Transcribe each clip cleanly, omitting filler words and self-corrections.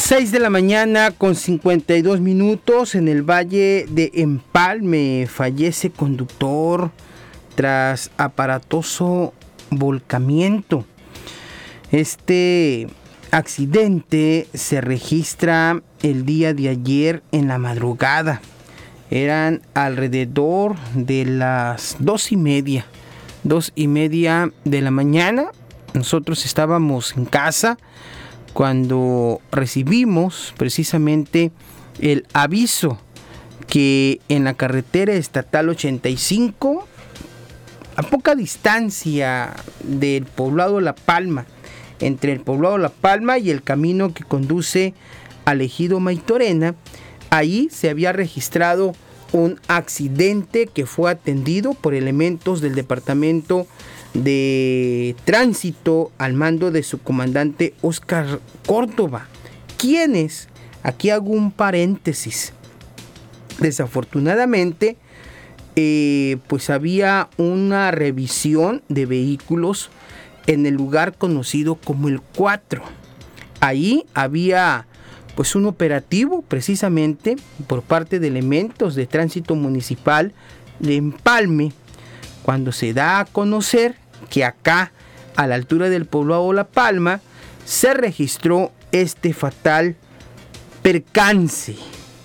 6 de la mañana con 52 minutos en el Valle de Empalme. Fallece conductor tras aparatoso volcamiento. Este accidente se registra el día de ayer en la madrugada. Eran alrededor de las 2:30 de la mañana. Nosotros estábamos en casa cuando recibimos precisamente el aviso que en la carretera estatal 85, a poca distancia del poblado La Palma, entre el poblado La Palma y el camino que conduce al ejido Maytorena, ahí se había registrado un accidente que fue atendido por elementos del departamento de tránsito al mando de su comandante Óscar Córdoba, quienes, aquí hago un paréntesis, desafortunadamente pues había una revisión de vehículos en el lugar conocido como el 4. Ahí había pues un operativo precisamente por parte de elementos de tránsito municipal de Empalme, cuando se da a conocer que acá, a la altura del poblado La Palma, se registró este fatal percance.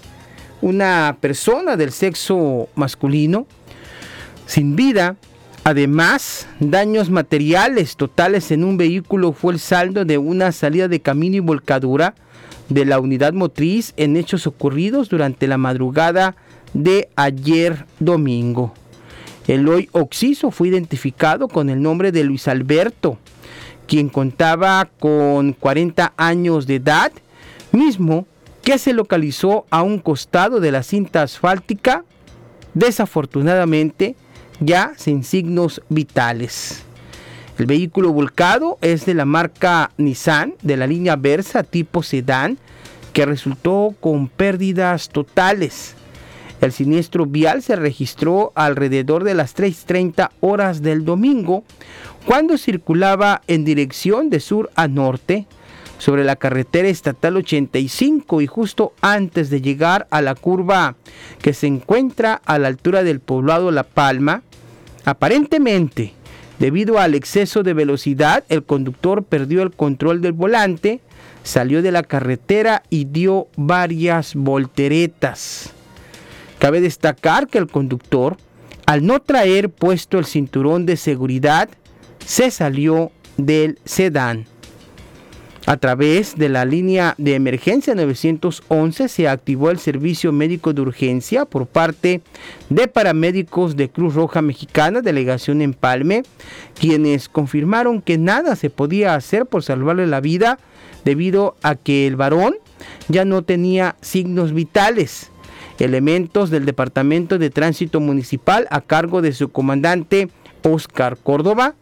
Una persona del sexo masculino sin vida. Además, daños materiales totales en un vehículo fue el saldo de una salida de camino y volcadura de la unidad motriz en hechos ocurridos durante la madrugada de ayer domingo. El hoy occiso fue identificado con el nombre de Luis Alberto, quien contaba con 40 años de edad, mismo que se localizó a un costado de la cinta asfáltica, desafortunadamente ya sin signos vitales. El vehículo volcado es de la marca Nissan de la línea Versa tipo sedán, que resultó con pérdidas totales. El siniestro vial se registró alrededor de las 3:30 horas del domingo, cuando circulaba en dirección de sur a norte sobre la carretera estatal 85 y justo antes de llegar a la curva que se encuentra a la altura del poblado La Palma. Aparentemente, debido al exceso de velocidad, el conductor perdió el control del volante, salió de la carretera y dio varias volteretas. Cabe destacar que el conductor, al no traer puesto el cinturón de seguridad, se salió del sedán. A través de la línea de emergencia 911 se activó el servicio médico de urgencia por parte de paramédicos de Cruz Roja Mexicana, delegación Empalme, quienes confirmaron que nada se podía hacer por salvarle la vida debido a que el varón ya no tenía signos vitales. Elementos del Departamento de Tránsito Municipal a cargo de su comandante Óscar Córdoba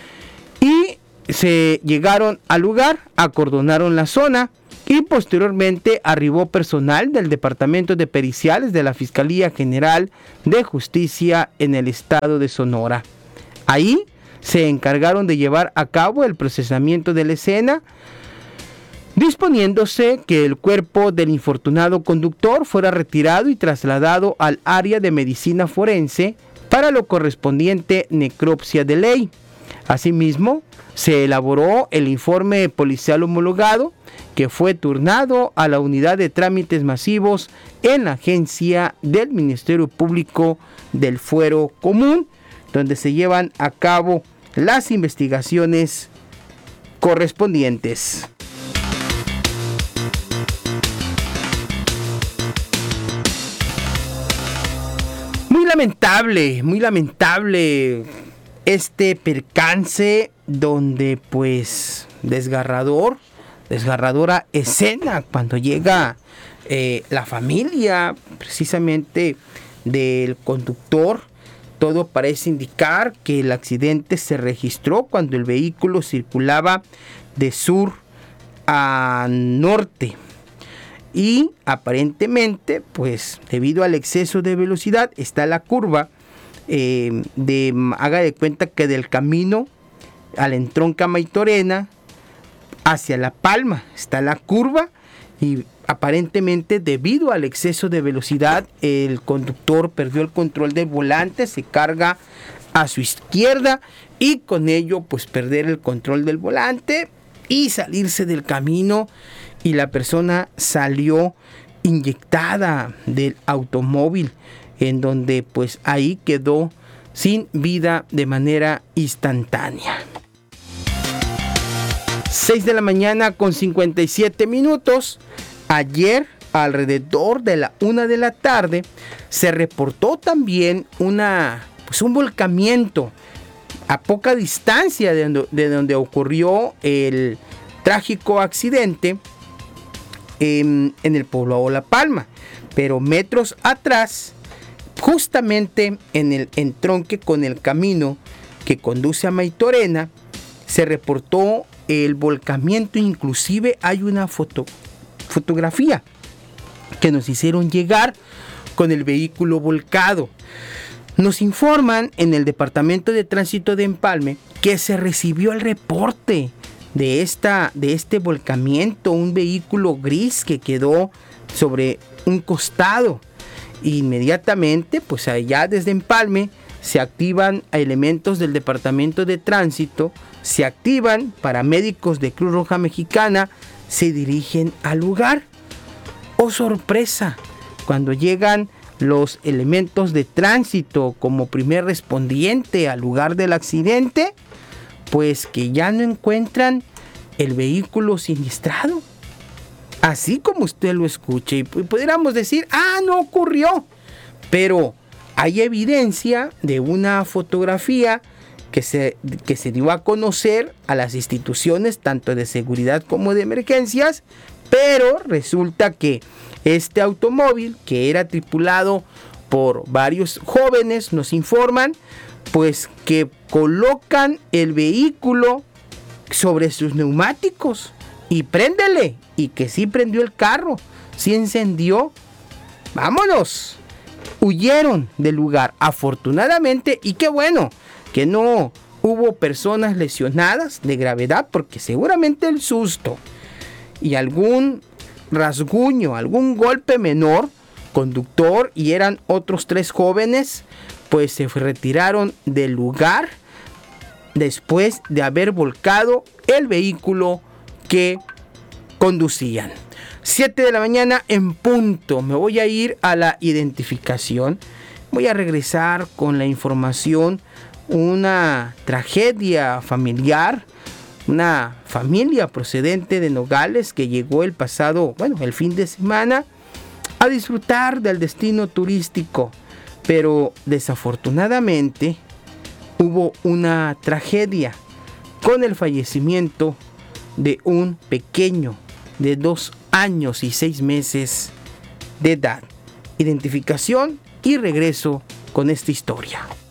y se llegaron al lugar, acordonaron la zona y posteriormente arribó personal del Departamento de Periciales de la Fiscalía General de Justicia en el estado de Sonora. Ahí se encargaron de llevar a cabo el procesamiento de la escena, disponiéndose que el cuerpo del infortunado conductor fuera retirado y trasladado al área de medicina forense para lo correspondiente necropsia de ley. Asimismo, se elaboró el informe policial homologado que fue turnado a la unidad de trámites masivos en la agencia del Ministerio Público del Fuero Común, donde se llevan a cabo las investigaciones correspondientes. Muy lamentable este percance donde pues desgarradora escena cuando llega la familia precisamente del conductor. Todo parece indicar que el accidente se registró cuando el vehículo circulaba de sur a norte. Y aparentemente, pues debido al exceso de velocidad, está la curva haga de cuenta que del camino al entronca Maytorena hacia La Palma está la curva y aparentemente debido al exceso de velocidad el conductor perdió el control del volante, se carga a su izquierda y con ello pues perder el control del volante y salirse del camino, y la persona salió inyectada del automóvil, en donde pues ahí quedó sin vida de manera instantánea. 6 de la mañana con 57 minutos. Ayer, alrededor de la 1 de la tarde, se reportó también un volcamiento a poca distancia de donde ocurrió el trágico accidente en el poblado La Palma, pero metros atrás, justamente en el entronque con el camino que conduce a Maytorena, se reportó el volcamiento. Inclusive hay una fotografía que nos hicieron llegar con el vehículo volcado. Nos informan en el Departamento de Tránsito de Empalme que se recibió el reporte de este volcamiento, un vehículo gris que quedó sobre un costado. Inmediatamente, pues allá desde Empalme se activan elementos del Departamento de Tránsito, se activan paramédicos de Cruz Roja Mexicana, se dirigen al lugar. ¡Oh, sorpresa! Cuando llegan los elementos de tránsito como primer respondiente al lugar del accidente, pues que ya no encuentran el vehículo siniestrado. Así como usted lo escuche, y pudiéramos decir, no ocurrió, pero hay evidencia de una fotografía que se dio a conocer a las instituciones tanto de seguridad como de emergencias, pero resulta que este automóvil, que era tripulado por varios jóvenes, nos informan, pues que colocan el vehículo sobre sus neumáticos y préndele, y que sí prendió el carro, sí encendió. ¡Vámonos! Huyeron del lugar, afortunadamente, y qué bueno que no hubo personas lesionadas de gravedad, porque seguramente el susto y algún rasguño, algún golpe menor, conductor y eran otros 3 jóvenes, pues se retiraron del lugar después de haber volcado el vehículo que conducían. 7 de la mañana en punto. Me voy a ir a la identificación. Voy a regresar con la información. Una tragedia familiar. Una familia procedente de Nogales que llegó el fin de semana a disfrutar del destino turístico. Pero desafortunadamente hubo una tragedia con el fallecimiento de un pequeño de 2 años y 6 meses de edad. Identificación y regreso con esta historia.